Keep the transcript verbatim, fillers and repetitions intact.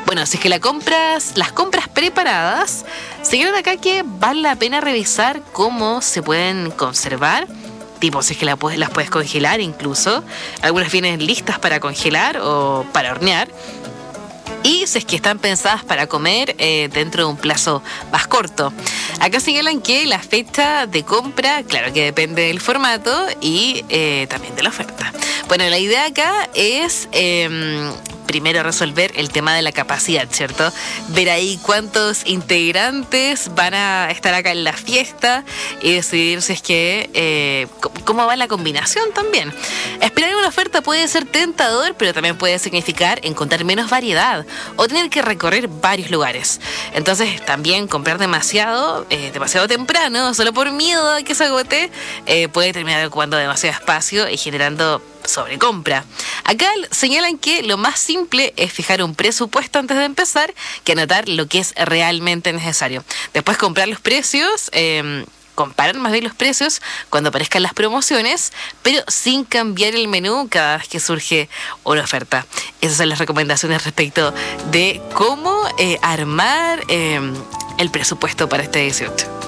Bueno, si es que la compras, las compras preparadas, señalan acá que vale la pena revisar cómo se pueden conservar. Tipo, si es que la puedes, las puedes congelar incluso. Algunas vienen listas para congelar o para hornear. Y si es que están pensadas para comer eh, dentro de un plazo más corto. Acá señalan que la fecha de compra, claro que depende del formato y eh, también de la oferta. Bueno, la idea acá es... Eh, primero resolver el tema de la capacidad, ¿cierto? Ver ahí cuántos integrantes van a estar acá en la fiesta y decidir si es que eh, cómo va la combinación también. Esperar una oferta puede ser tentador, pero también puede significar encontrar menos variedad o tener que recorrer varios lugares. Entonces también comprar demasiado, eh, demasiado temprano, solo por miedo a que se agote, eh, puede terminar ocupando demasiado espacio y generando sobrecompra. Acá señalan que lo más simple es fijar un presupuesto antes de empezar que anotar lo que es realmente necesario. Después comprar los precios, eh, comparar más bien los precios cuando aparezcan las promociones, pero sin cambiar el menú cada vez que surge una oferta. Esas son las recomendaciones respecto de cómo eh, armar eh, el presupuesto para este dieciocho.